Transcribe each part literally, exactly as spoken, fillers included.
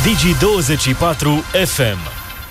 Digi douăzeci și patru F M.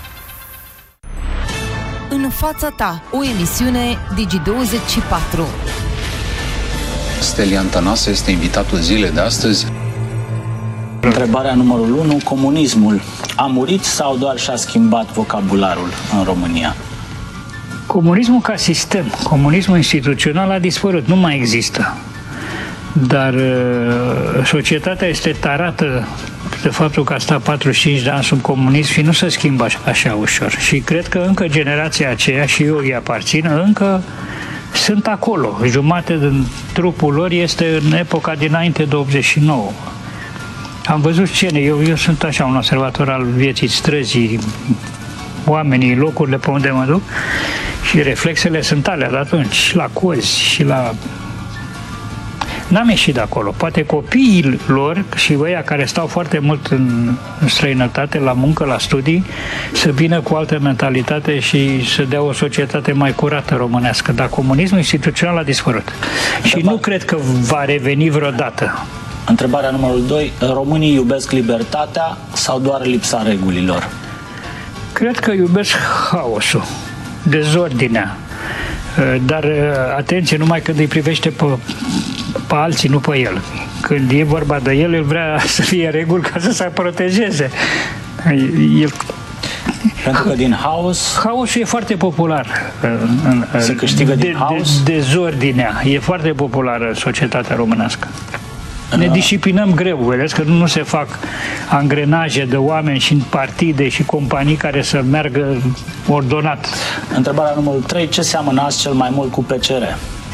În fața ta, o emisiune Digi douăzeci și patru. Stelian Tănase este invitatul zilei de astăzi. Întrebarea numărul unu. Comunismul a murit sau doar și-a schimbat vocabularul în România? Comunismul ca sistem, comunismul instituțional a dispărut, nu mai există. Dar uh, societatea este tarată de faptul că a stat patruzeci și cinci de ani sub comunism și nu se schimbă așa, așa ușor. Și cred că încă generația aceea, și eu îi aparțin, încă sunt acolo. Jumate din trupul lor este în epoca dinainte de optzeci și nouă. Am văzut scene, eu, eu sunt așa un observator al vieții străzii, oamenii, locurile pe unde mă duc, și reflexele sunt alea de atunci, și la cozi, și la... N-am ieșit de acolo. Poate copiii lor și ăia care stau foarte mult în, în străinătate, la muncă, la studii, să vină cu altă mentalitate și să dea o societate mai curată românească. Dar comunismul instituțional a dispărut. Și nu cred că va reveni vreodată. Întrebarea numărul doi. Românii iubesc libertatea sau doar lipsa regulilor? Cred că iubesc haosul, dezordinea. Dar, atenție, numai când îi privește pe, pe alții, nu pe el. Când e vorba de el, el vrea să fie reguli ca să se protejeze. El... Pentru că din haos... Haosul e foarte popular. Se câștigă din de, haos? De, dezordinea e foarte populară în societatea românească. Ne disciplinăm greu, vedeți că nu se fac angrenaje de oameni și în partide și companii care să meargă ordonat. Întrebarea numărul trei. Ce seamănați cel mai mult cu P C R?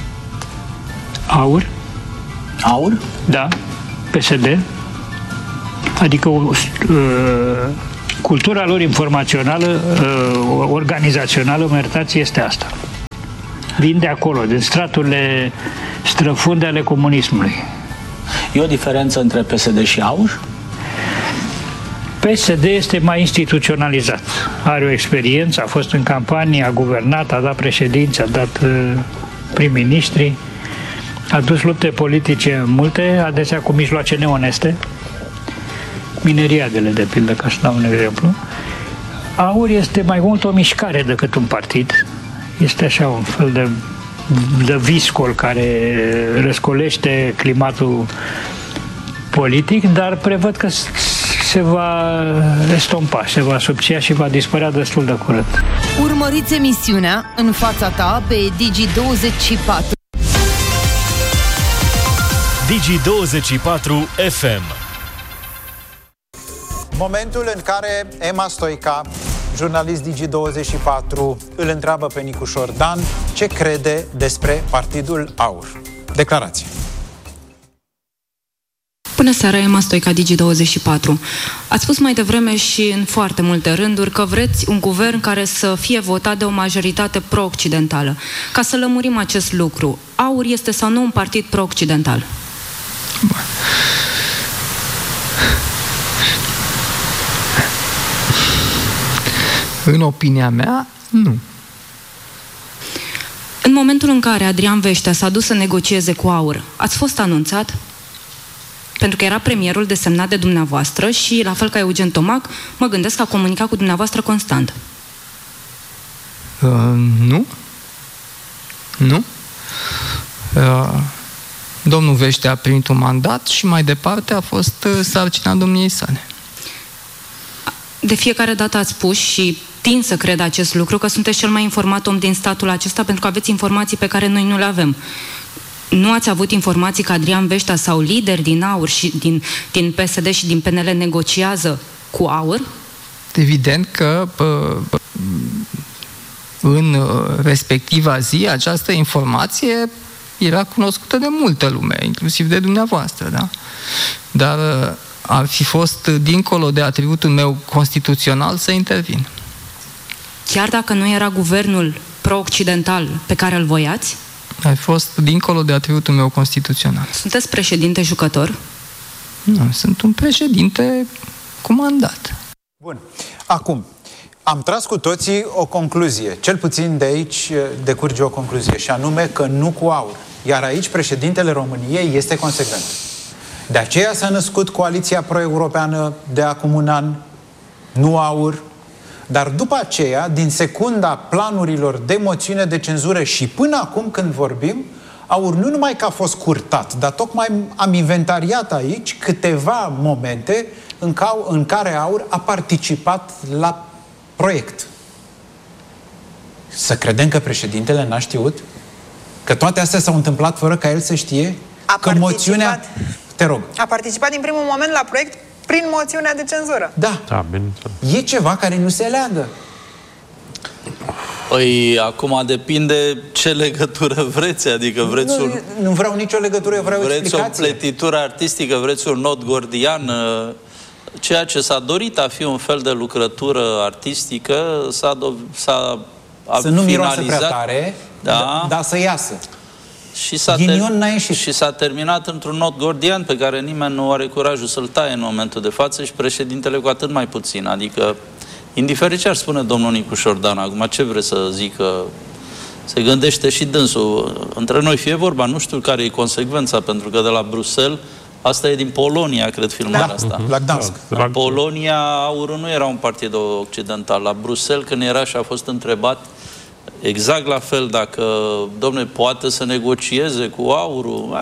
Aur. Aur? Da. P S D. Adică uh, cultura lor informațională, uh, organizațională, mă iertați, este asta. Vin de acolo, din straturile străfunde ale comunismului. E o diferență între P S D și Aur? P S D este mai instituționalizat. Are o experiență, a fost în campanie, a guvernat, a dat președinți, a dat uh, prim-ministri, a dus lupte politice multe, adesea cu mijloace neoneste, mineriadele, de pildă, ca să dau un exemplu. Aur este mai mult o mișcare decât un partid. Este așa un fel de de viscol care răscolește climatul politic, dar prevăd că se va estompa, se va subția și va dispărea destul de curând. Urmăriți emisiunea În fața ta pe Digi douăzeci și patru. Digi douăzeci și patru F M. Momentul în care Emma Stoica, jurnalist Digi douăzeci și patru, îl întreabă pe Nicu Șordan ce crede despre Partidul Aur. Declarație. Bună seara, Emma Stoica, Digi douăzeci și patru. Ați spus mai devreme și în foarte multe rânduri că vreți un guvern care să fie votat de o majoritate pro-occidentală. Ca să lămurim acest lucru, Aur este sau nu un partid pro-occidental? Bun. În opinia mea, nu. În momentul în care Adrian Veștea s-a dus să negocieze cu Aur, ați fost anunțat? Pentru că era premierul desemnat de dumneavoastră și, la fel ca Eugen Tomac, mă gândesc că a comunicat cu dumneavoastră constant. Uh, nu. Nu. Uh, domnul Veștea a primit un mandat și mai departe a fost uh, sarcina domniei sale. De fiecare dată ați spus și tind să cred acest lucru, că sunteți cel mai informat om din statul acesta pentru că aveți informații pe care noi nu le avem. Nu ați avut informații că Adrian Veștea sau lideri din Aur și din, din P S D și din P N L negociază cu Aur? Evident că pă, în respectiva zi această informație era cunoscută de multă lume, inclusiv de dumneavoastră, da? Dar ar fi fost dincolo de atributul meu constituțional să intervin. Chiar dacă nu era guvernul pro-occidental pe care îl voiați? Ai fost dincolo de atributul meu constituțional. Sunteți președinte jucător? Nu, sunt un președinte cu mandat. Bun. Acum, am tras cu toții o concluzie. Cel puțin de aici decurge o concluzie, și anume că nu cu Aur. Iar aici președintele României este consecvent. De aceea s-a născut Coaliția Pro-Europeană de acum un an, nu AUR, dar după aceea, din secunda planurilor de moțiune de cenzură și până acum când vorbim, AUR nu numai că a fost curtat, dar tocmai am inventariat aici câteva momente în, ca, în care AUR a participat la proiect. Să credem că președintele n-a știut? Că toate astea s-au întâmplat fără ca el să știe? A că moțiunea... Te rog. A participat din primul moment la proiect prin moțiunea de cenzură. Da. da e ceva care nu se leagă. Păi, acum depinde ce legătură vreți, adică vreți nu, un... Nu vreau nicio legătură, eu vreau vreți explicație. o pletitură artistică, vreți un not gordian, ceea ce s-a dorit a fi un fel de lucrătură artistică, s-a, s-a să nu miroasă prea tare, da, dar să iasă. Și s-a, ter- și s-a terminat într-un not gordian pe care nimeni nu are curajul să-l taie în momentul de față și președintele cu atât mai puțin. Adică, indiferent ce ar spune domnul Nicu Șordan, acum ce vreți să zică, se gândește și dânsul. Între noi fie vorba, nu știu care e consecvența, pentru că de la Bruxelles, asta e din Polonia, cred, filmarea da, asta. La Gdansk. La Polonia, AUR nu era un partid occidental. La Bruxelles, când era și a fost întrebat exact la fel, dacă, domne, poate să negocieze cu AUR-ul,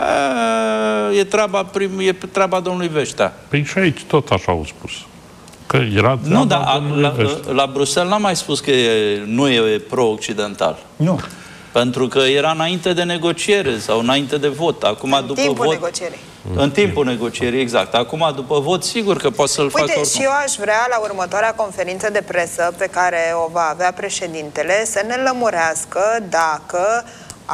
e, e, treaba prim, e treaba domnului Veștea. Păi și aici tot așa au spus. Că era nu, dar la, la Bruxelles n-am mai spus că e, nu e pro-occidental. Nu. Pentru că era înainte de negociere sau înainte de vot. Acum, în după timpul vot, negocierii. În timpul negocierii, exact. Acum, după vot, sigur că poate să-l facă oricum. Uite, și eu aș vrea, la următoarea conferință de presă pe care o va avea președintele, să ne lămurească dacă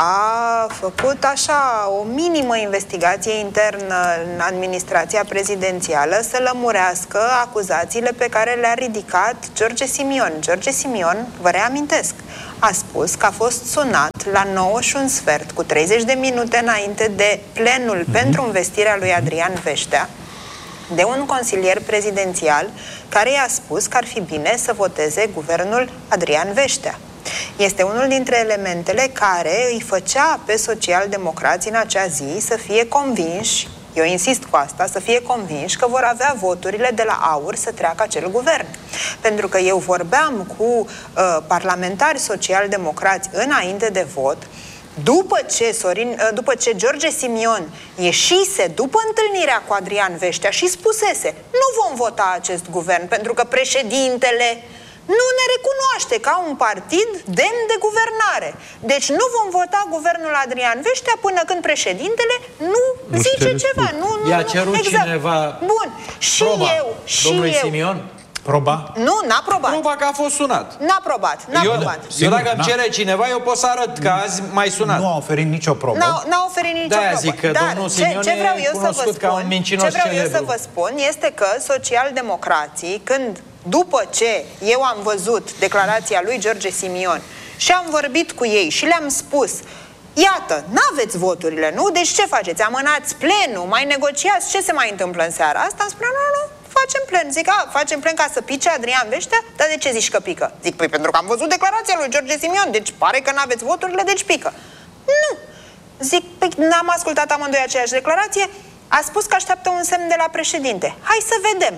a făcut așa o minimă investigație internă în administrația prezidențială, să lămurească acuzațiile pe care le-a ridicat George Simion. George Simion, vă reamintesc, a spus că a fost sunat la nouă și un sfert, cu treizeci de minute înainte de plenul mm-hmm. pentru învestirea lui Adrian Veștea, de un consilier prezidențial care i-a spus că ar fi bine să voteze guvernul Adrian Veștea. Este unul dintre elementele care îi făcea pe socialdemocrații în acea zi să fie convinși, eu insist cu asta, să fie convinși că vor avea voturile de la AUR să treacă acel guvern. Pentru că eu vorbeam cu uh, parlamentari socialdemocrați înainte de vot, după ce, Sorin, după ce George Simion ieșise după întâlnirea cu Adrian Veștea și spusese: nu vom vota acest guvern pentru că președintele nu ne recunoaște ca un partid demn de guvernare. Deci nu vom vota guvernul Adrian Veștea până când președintele nu, nu zice ceva. Nu, nu, I-a cerut exact. cineva Bun. Și proba eu, și domnului eu. Simion? Proba? Nu, n-a probat. Proba că a fost sunat. N-a probat, n-a eu, probat. Eu dacă îmi cere cineva, eu pot să arăt că azi mai sunat. Nu a oferit nicio probă. N-a, n-a oferit nicio De-aia probă. zic că Dar domnul ce, Simion ce vreau eu e să vă cunoscut ca spun, un mincinos ce vreau celebru. eu să vă spun este că socialdemocrații, când după ce eu am văzut declarația lui George Simion și am vorbit cu ei și le-am spus: iată, n-aveți voturile, nu? Deci ce faceți? Amânați plenul, mai negociați, ce se mai întâmplă în seara asta? Am spus: nu, nu, nu, facem plen. Zic: a, facem plen ca să pice Adrian Veștea? Dar de ce zici că pică? Zic: păi pentru că am văzut declarația lui George Simion, deci pare că n-aveți voturile, deci pică. Nu. Zic: păi n-am ascultat amândoi aceeași declarație, a spus că așteaptă un semn de la președinte. Hai să vedem.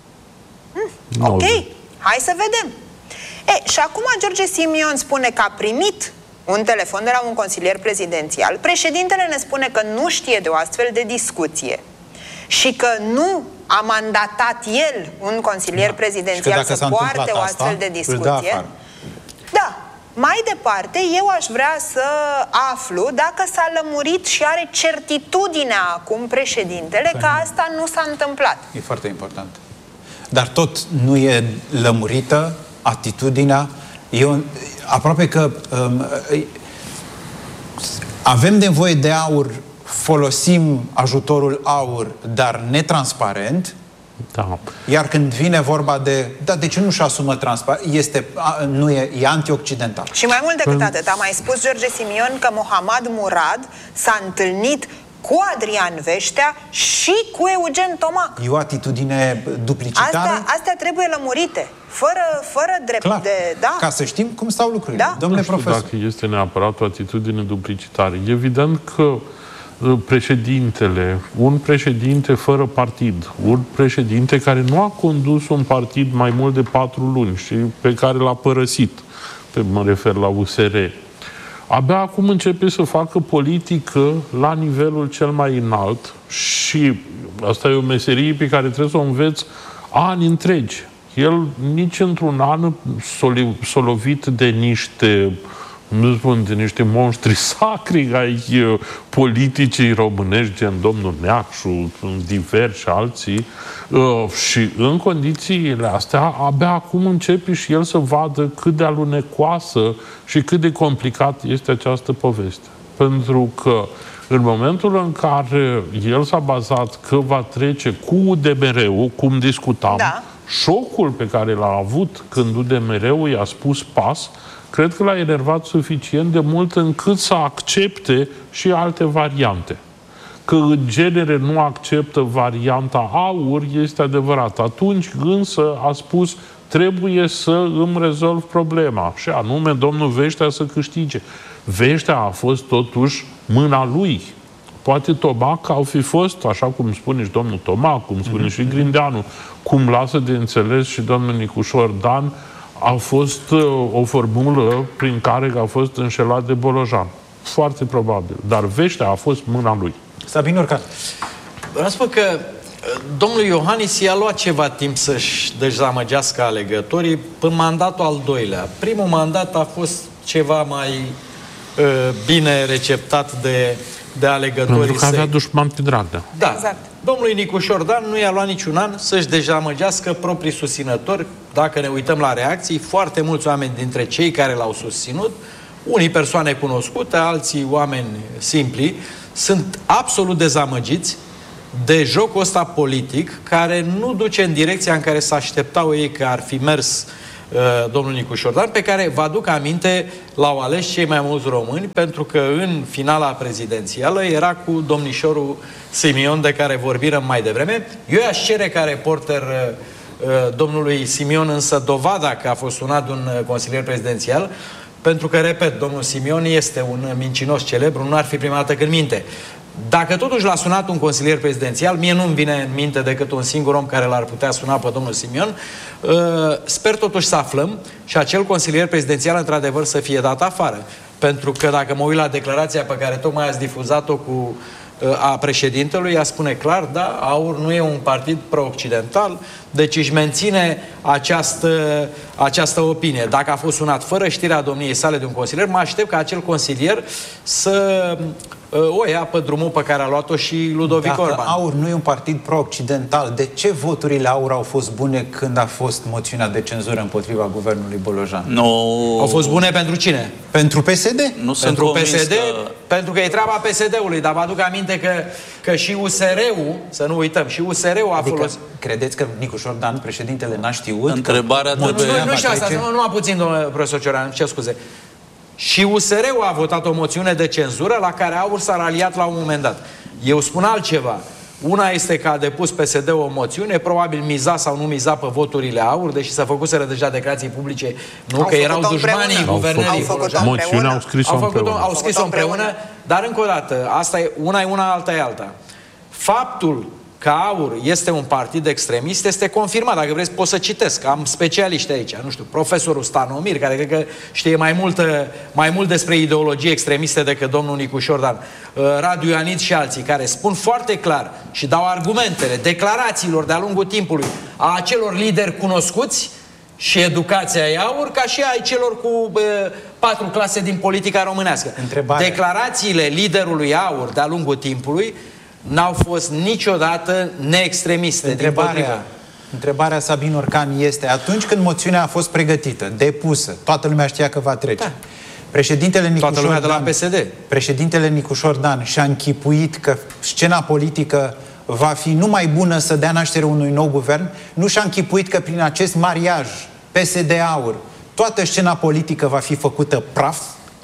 Hmm, ok, hai să vedem. E, și acum George Simion spune că a primit un telefon de la un consilier prezidențial. Președintele ne spune că nu știe de o astfel de discuție și că nu a mandatat el un consilier da. prezidențial să poarte o astfel de discuție. Da. Mai departe, eu aș vrea să aflu dacă s-a lămurit și are certitudinea acum președintele că asta nu s-a întâmplat. E foarte important. Dar tot nu e lămurită atitudinea. Eu, aproape că um, avem nevoie de AUR, folosim ajutorul AUR, dar netransparent. Da. Iar când vine vorba de, da, de ce nu-și asumă transparent, este, a, nu e, e anti-occidental. Și mai mult decât atât, a mai spus George Simion că Mohammad Murad s-a întâlnit cu Adrian Veștea și cu Eugen Tomac. E o atitudine duplicitară. Astea, astea trebuie lămurite, fără, fără drept. Clar, de... Da? ca să știm cum stau lucrurile. Da? Domnule nu știu profesor. dacă este neapărat o atitudine duplicitară. Evident că președintele, un președinte fără partid, un președinte care nu a condus un partid mai mult de patru luni și pe care l-a părăsit, pe, mă refer la U S R, abia acum începe să facă politică la nivelul cel mai înalt și asta e o meserie pe care trebuie să o înveți ani întregi. El nici într-un an s-a lovit de niște, nu spun, de niște monștri sacri ai politicii românești, gen domnul Neacșu, diversi alții, și în condițiile astea, abia acum începe și el să vadă cât de alunecoasă și cât de complicat este această poveste. Pentru că în momentul în care el s-a bazat că va trece cu U D M R-ul, cum discutam, da. Șocul pe care l-a avut când U D M R-ul i-a spus pas, cred că l-a enervat suficient de mult încât să accepte și alte variante. Că în genere nu acceptă varianta aur, este adevărat. Atunci însă a spus, trebuie să îmi rezolv problema. Și anume, domnul Veștea să câștige. Veștea a fost totuși mâna lui. Poate Tomac au fi fost, așa cum spune și domnul Tomac, cum spune mm-hmm. și Grindeanu, cum lasă de înțeles și domnul Nicușor Dan, a fost uh, o formulă prin care a fost înșelat de Bolojan. Foarte probabil. Dar Veștea a fost mâna lui. Sabin Urcan. Vreau să spun că domnul Iohannis i-a luat ceva timp să-și dezamăgească alegătorii până mandatul al doilea. Primul mandat a fost ceva mai uh, bine receptat de, de alegătorii. Pentru că avea dușman pe Dragnea. Da. Exact. Domnului Nicușor Dan nu i-a luat niciun an să-și dezamăgească proprii susținători. Dacă ne uităm la reacții, foarte mulți oameni dintre cei care l-au susținut, unii persoane cunoscute, alții oameni simpli, sunt absolut dezamăgiți de jocul ăsta politic care nu duce în direcția în care s-așteptau ei că ar fi mers uh, domnul Nicușor Dan, pe care, vă aduc aminte, l-au ales cei mai mulți români, pentru că în finala prezidențială era cu domnișorul Simion, de care vorbirăm mai devreme. Eu i-aș cere ca reporter uh, domnului Simion însă dovada că a fost sunat de un consilier prezidențial, pentru că, repet, domnul Simion este un mincinos celebru, nu ar fi prima dată când minte. Dacă totuși l-a sunat un consilier prezidențial, mie nu-mi vine în minte decât un singur om care l-ar putea suna pe domnul Simion, sper totuși să aflăm și acel consilier prezidențial într-adevăr să fie dat afară. Pentru că dacă mă uit la declarația pe care tocmai ați difuzat-o cu a președintelui, ea spune clar, da, AUR nu e un partid pro-occidental, deci își menține această, această opinie. Dacă a fost sunat fără știrea domniei sale de un consilier, mă aștept ca acel consilier să o ia pe drumul pe care a luat-o și Ludovic Dacă Orban. AUR nu e un partid pro-occidental, de ce voturile AUR au fost bune când a fost moțiunea de cenzură împotriva guvernului Bolojan? Nu. Au fost bune pentru cine? Pentru P S D? Nu pentru sunt P S D, că... pentru că e treaba P S D-ului, dar vă aduc aminte că, că și U S R-ul, să nu uităm, și U S R-ul a adică, folosit... credeți că Nicușor Dan, președintele, n-a știut? Întrebarea că... trebuie... Nu, nu știu asta, nu, numai puțin, domnule profesor Cioran, ce scuze. Și U S R-ul a votat o moțiune de cenzură la care AUR s-a raliat la un moment dat. Eu spun altceva. Una este că a depus P S D o moțiune, probabil miza sau nu miza pe voturile AUR, deși s-a făcuseră deja declarații publice, nu, au că erau dușmanii guvernării. Moțiunea au scris-o împreună. Au scris-o împreună, dar încă o dată, asta e una e una, alta e alta. Faptul că AUR este un partid extremist este confirmat. Dacă vreți, pot să citesc. Am specialiști aici. Nu știu, profesorul Stanomir, care cred că știe mai mult, mai mult despre ideologii extremiste decât domnul Nicușor Dan, Radu Ioanid și alții, care spun foarte clar și dau argumentele declarațiilor de-a lungul timpului a acelor lideri cunoscuți și educația ei AUR, ca și ai celor cu uh, patru clase din politica românească. Întrebare. Declarațiile liderului AUR de-a lungul timpului n-au fost niciodată neextremiste. Întrebarea, întrebarea Sabin Orcan este, atunci când moțiunea a fost pregătită, depusă, toată lumea știa că va trece, da. Președintele Nicușor toată lumea de la Dan, P S D. Președintele Nicușor Dan și-a închipuit că scena politică va fi numai bună să dea naștere unui nou guvern, nu și-a închipuit că prin acest mariaj P S D-AUR toată scena politică va fi făcută praf?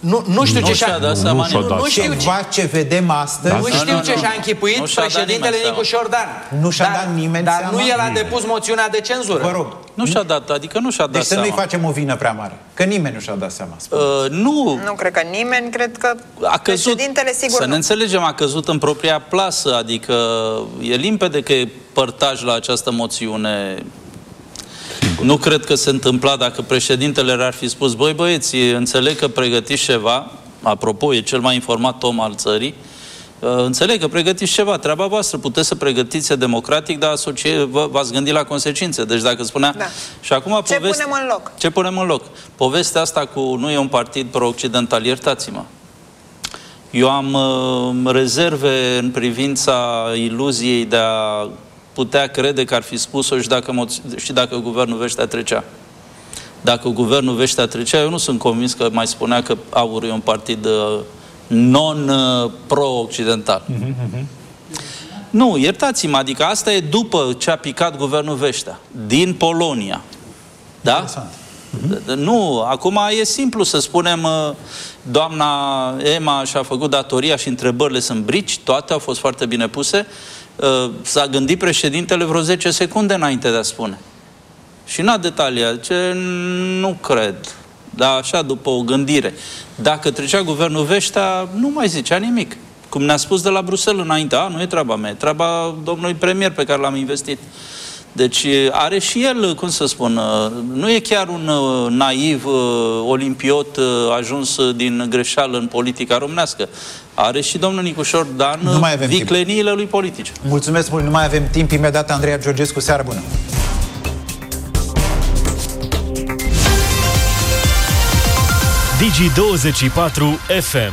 Nu, nu știu nu ce și-a dat seama. Nu, nu, nu știu ceva ce vedem astăzi. Nu știu ce și-a închipuit președintele Nicu Șordan. Nu și-a dat nimeni Dar seama. nu el a depus moțiunea de cenzură. Vă rog. Nu și-a dat, adică nu și-a dat deci seama. Deci să nu-i facem o vină prea mare. Că nimeni nu și-a dat seama. Uh, nu. Nu cred că nimeni, cred că a căzut, președintele sigur Să nu. ne înțelegem, a căzut în propria plasă, adică e limpede că e părtaj la această moțiune. Nu cred că se întâmpla dacă președintele ar fi spus: băi băieți, înțeleg că pregătiți ceva, apropo, e cel mai informat om al țării, înțeleg că pregătiți ceva, treaba voastră, puteți să pregătiți democratic, dar v-ați gândit la consecințe. Deci dacă spunea... Da. Și acum ce poveste... punem în loc? Ce punem în loc? Povestea asta cu nu e un partid pro-occidental, iertați-mă. Eu am uh, rezerve în privința iluziei de a putea crede că ar fi spus-o și dacă, și dacă guvernul Veștea trecea. Dacă guvernul Veștea trecea, eu nu sunt convins că mai spunea că Aurul e un partid uh, non-pro-occidental. Uh-huh, uh-huh. Nu, iertați-mă, adică asta e după ce a picat guvernul Veștea, din Polonia. Da? Uh-huh. Nu, acum e simplu să spunem, doamna Emma și-a făcut datoria și întrebările sunt brici, toate au fost foarte bine puse. S-a gândit președintele vreo zece secunde înainte de a spune. Și n-a detaliat, ce nu cred. Dar așa, după o gândire. Dacă trecea guvernul Veștea, nu mai zicea nimic. Cum ne-a spus de la Bruxelles înainte, a, nu e treaba mea, e treaba domnului premier pe care l-am investit. Deci are și el, cum să spun, nu e chiar un naiv olimpiot ajuns din greșeală în politica românească. Are și domnul Nicu Șordan vicleniile lui politice. Mulțumesc mult, nu mai avem timp. Imediat Andreea Georgescu, seară bună! Digi douăzeci și patru F M.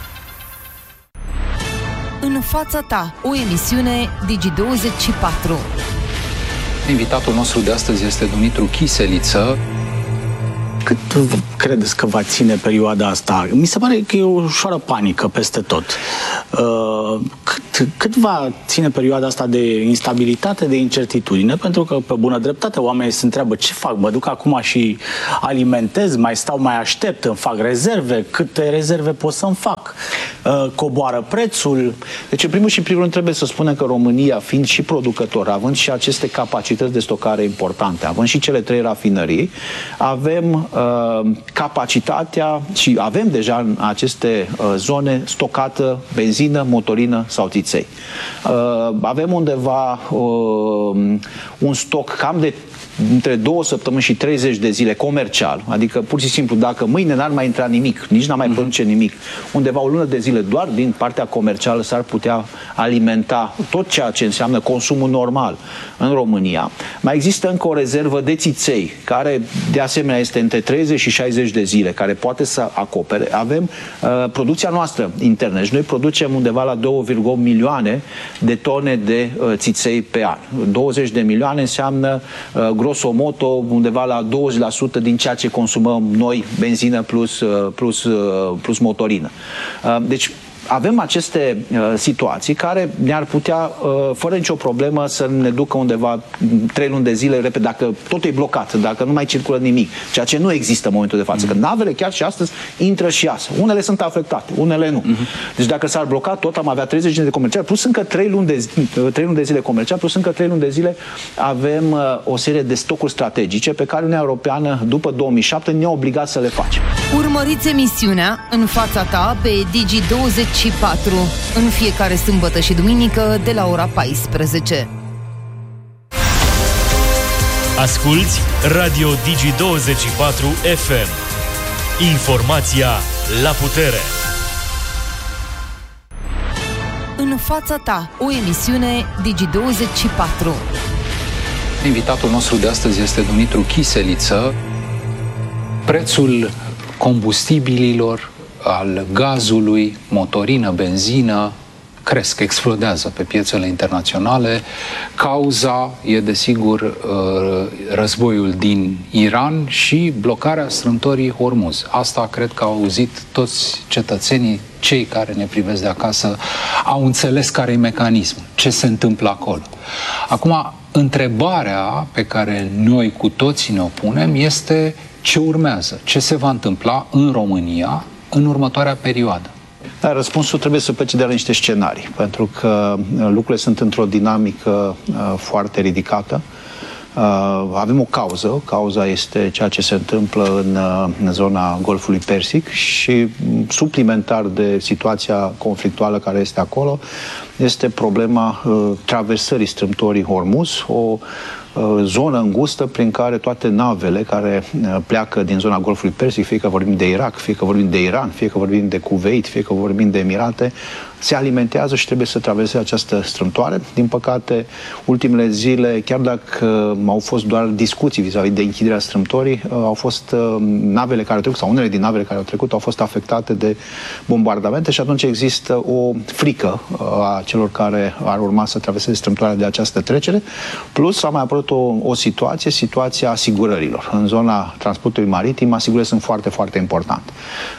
În fața ta, o emisiune Digi douăzeci și patru. Invitatul nostru de astăzi este Dumitru Chiseliță. Cât credeți că va ține perioada asta? Mi se pare că e o ușoară panică peste tot. Cât, cât va ține perioada asta de instabilitate, de incertitudine? Pentru că, pe bună dreptate, oamenii se întreabă: ce fac? Mă duc acum și alimentez, mai stau, mai aștept, îmi fac rezerve, câte rezerve pot să-mi fac? Coboară prețul. Deci, în primul și primul rând, trebuie să spunem că România, fiind și producător, având și aceste capacități de stocare importante, având și cele trei rafinării, avem capacitatea și avem deja în aceste zone stocată benzină, motorină sau țiței. Avem undeva un stoc cam de între două săptămâni și treizeci de zile comercial, adică pur și simplu dacă mâine n-ar mai intra nimic, nici n-ar mai produce nimic, undeva o lună de zile doar din partea comercială s-ar putea alimenta tot ceea ce înseamnă consumul normal în România. Mai există încă o rezervă de țiței, care de asemenea este între treizeci și șaizeci de zile, care poate să acopere. Avem uh, producția noastră internă și noi producem undeva la două virgulă opt milioane de tone de uh, țiței pe an. douăzeci de milioane înseamnă uh, grosomodo undeva la douăzeci la sută din ceea ce consumăm noi, benzină plus, plus, plus motorină. Deci avem aceste uh, situații care ne-ar putea, uh, fără nicio problemă, să ne ducă undeva trei luni de zile, repede, dacă totul e blocat, dacă nu mai circulă nimic, ceea ce nu există în momentul de față. Mm-hmm. Că navele chiar și astăzi intră și iasă. Unele sunt afectate, unele nu. Mm-hmm. Deci dacă s-ar bloca tot, am avea treizeci de zile de comercial, plus încă trei luni de, trei luni de zile comercial, plus încă trei luni de zile avem uh, o serie de stocuri strategice pe care Uniunea Europeană, după două mii șapte, ne-a obligat să le facem. Urmăriți emisiunea În fața ta pe Digi douăzeci și patru în fiecare sâmbătă și duminică de la ora paisprezece. Asculți Radio Digi douăzeci și patru F M. Informația la putere. În fața ta, o emisiune Digi douăzeci și patru. Invitatul nostru de astăzi este Dumitru Chiseliță. Prețul combustibililor, al gazului, motorină, benzină, cresc, explodează pe piețele internaționale. Cauza e, desigur, războiul din Iran și blocarea strâmtorii Hormuz. Asta cred că au auzit toți cetățenii, cei care ne privesc de acasă, au înțeles care e mecanismul, ce se întâmplă acolo. Acum, întrebarea pe care noi cu toții ne o punem este ce urmează, ce se va întâmpla în România în următoarea perioadă? Da, răspunsul trebuie să plece de la niște scenarii, pentru că lucrurile sunt într-o dinamică uh, foarte ridicată. Uh, avem o cauză, cauza este ceea ce se întâmplă în, uh, în zona Golfului Persic și suplimentar de situația conflictuală care este acolo este problema uh, traversării strâmtorii Hormuz, o zonă îngustă prin care toate navele care pleacă din zona Golfului Persic, fie că vorbim de Irak, fie că vorbim de Iran, fie că vorbim de Kuwait, fie că vorbim de Emirate, se alimentează și trebuie să traverseze această strâmtoare. Din păcate, ultimele zile, chiar dacă au fost doar discuții vis-a-vis de închiderea strâmtorii, au fost navele care au trecut, sau unele din navele care au trecut, au fost afectate de bombardamente și atunci există o frică a celor care ar urma să traverseze strâmtoarea de această trecere. Plus, a mai apărut o, o situație, situația asigurărilor. În zona transportului maritim, asigurările sunt foarte, foarte importante.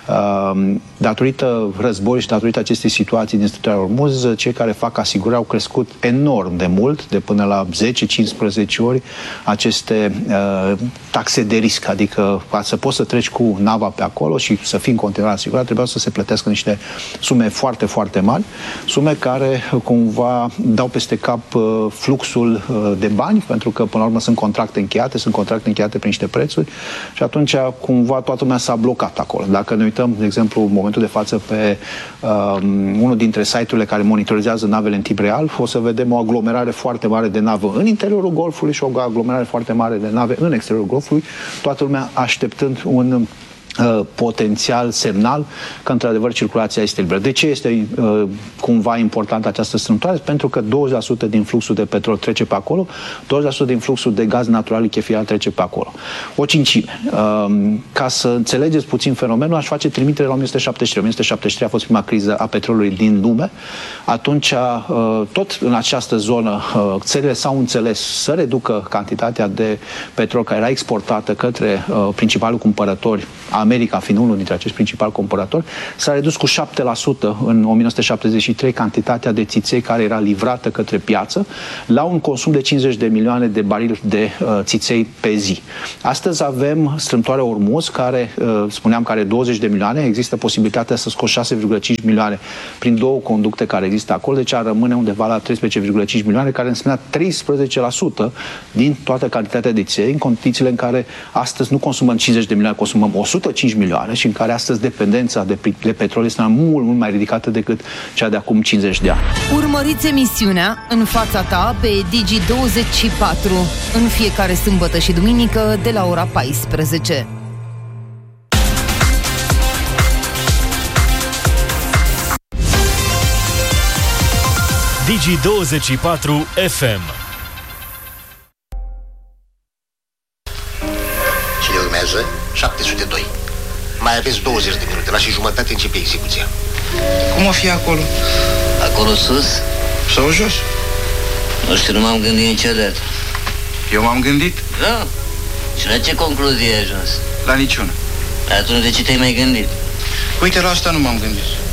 Datorită războiului și datorită acestei situații din strâmtoarea Hormuz, cei care fac asigurări au crescut enorm de mult, de până la zece cincisprezece ori aceste uh, taxe de risc, adică ca să poți să treci cu nava pe acolo și să fii în continuare asigurat, trebuiau să se plătească niște sume foarte, foarte mari, sume care cumva dau peste cap uh, fluxul uh, de bani, pentru că până la urmă sunt contracte încheiate, sunt contracte încheiate prin niște prețuri și atunci cumva toată lumea s-a blocat acolo. Dacă ne uităm, de exemplu, în momentul de față pe uh, unul dintre site-urile care monitorizează navele în timp real, o să vedem o aglomerare foarte mare de nave în interiorul Golfului și o aglomerare foarte mare de nave în exteriorul Golfului, toată lumea așteptând un uh, potențial semnal că într-adevăr circulația este liberă. De ce este uh, cumva importantă această strâmtoare? Pentru că douăzeci la sută din fluxul de petrol trece pe acolo, douăzeci la sută din fluxul de gaz natural lichefiat trece pe acolo. O cincime. Uh, ca să înțelegeți puțin fenomenul, aș face trimitere la o mie nouă sute șaptezeci și trei. o mie nouă sute șaptezeci și trei a fost prima criză a petrolului din lume. Atunci, uh, tot în această zonă, uh, țările s-au înțeles să reducă cantitatea de petrol care era exportată către uh, principalul cumpărători, America fiind unul dintre acești principali cumpărători, s-a redus cu șapte la sută în o mie nouă sute șaptezeci și trei cantitatea de țiței care era livrată către piață, la un consum de cincizeci de milioane de barili de uh, țiței pe zi. Astăzi avem strâmtoarea Hormuz, care, uh, spuneam, că are douăzeci de milioane, există posibilitatea să scoți șase virgulă cinci milioane prin două conducte care există acolo, deci ar rămâne undeva la treisprezece virgulă cinci milioane, care înseamnă treisprezece la sută din toată cantitatea de țiței, în condițiile în care astăzi nu consumăm cincizeci de milioane, consumăm o sută cinci milioane și în care astăzi dependența de, de petrol este mult, mult mai ridicată decât cea de acum cincizeci de ani. Urmăriți emisiunea În fața ta pe Digi douăzeci și patru în fiecare sâmbătă și duminică de la ora paisprezece. Digi douăzeci și patru F M. Cine urmează? șapte sute doi. Mai aveți douăzeci de minute, la și jumătate începe execuția. Cum o fi acolo? Acolo sus? Sau jos? Nu știu, nu m-am gândit niciodată. Eu m-am gândit? Da? Și la ce concluzie ai ajuns? La niciuna. Atunci de ce te-ai mai gândit? Uite, la asta nu m-am gândit.